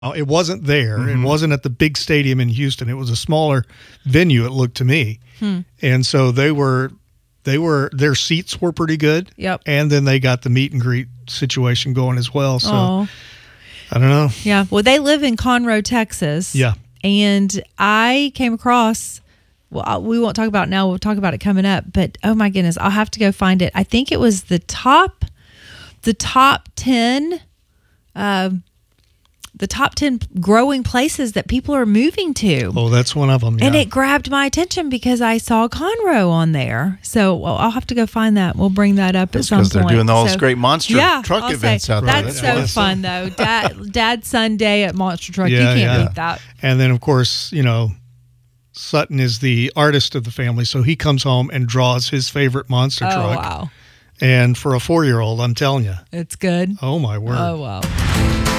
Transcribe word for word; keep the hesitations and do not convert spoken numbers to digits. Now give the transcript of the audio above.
Oh, it wasn't there. Mm-hmm. It wasn't at the big stadium in Houston. It was a smaller venue, it looked to me. Hmm. And so they were, they were, their seats were pretty good. Yep. And then they got the meet and greet situation going as well. So Aw. I don't know. Yeah. Well, they live in Conroe, Texas. Yeah. And I came across, well, I- we won't talk about it now. We'll talk about it coming up. But oh my goodness, I'll have to go find it. I think it was the top, the top ten, um, the top ten growing places that people are moving to. Oh, that's one of them. Yeah. And it grabbed my attention because I saw Conroe on there. So well, I'll have to go find that. We'll bring that up That's at some because point. they're doing all So- those great monster yeah, truck I'll events say, out there. That's That's so awesome. fun, though. Dad, Dad Sunday at Monster Truck. Yeah, you can't yeah. beat that. And then, of course, you know, Sutton is the artist of the family, so he comes home and draws his favorite monster Oh, truck. wow. And for a four-year-old, I'm telling you, It's good. oh my word. Oh, wow.